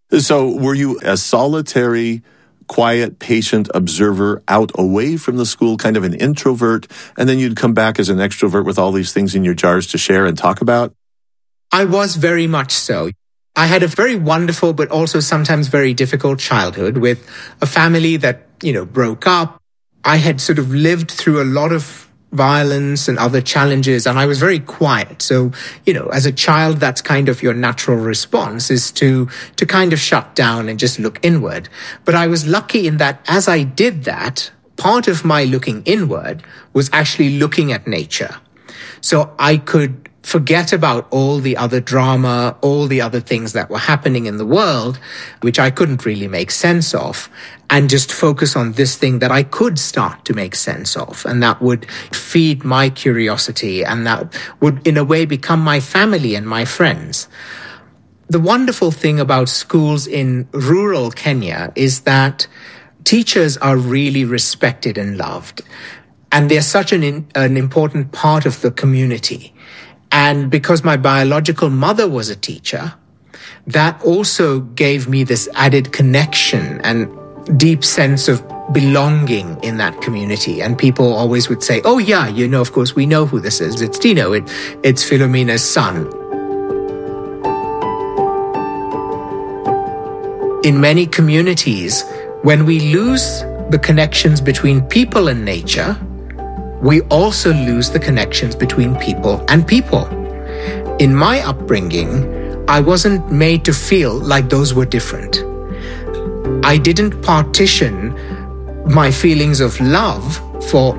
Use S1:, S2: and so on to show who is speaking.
S1: So were you a solitary, quiet, patient observer out away from the school, kind of an introvert, and then you'd come back as an extrovert with all these things in your jars to share and talk about?
S2: I was very much so. I had a very wonderful, but also sometimes very difficult childhood with a family that, broke up. I had sort of lived through a lot of violence and other challenges, and I was very quiet. So, as a child, that's kind of your natural response, is to kind of shut down and just look inward. But I was lucky in that as I did that, part of my looking inward was actually looking at nature. So I could forget about all the other drama, all the other things that were happening in the world, which I couldn't really make sense of, and just focus on this thing that I could start to make sense of. And that would feed my curiosity, and that would, in a way, become my family and my friends. The wonderful thing about schools in rural Kenya is that teachers are really respected and loved. And they're such an important part of the community. And because my biological mother was a teacher, that also gave me this added connection and deep sense of belonging in that community. And people always would say, oh yeah, of course, we know who this is. It's Dino. It's Philomena's son. In many communities, when we lose the connections between people and nature, we also lose the connections between people and people. In my upbringing, I wasn't made to feel like those were different. I didn't partition my feelings of love for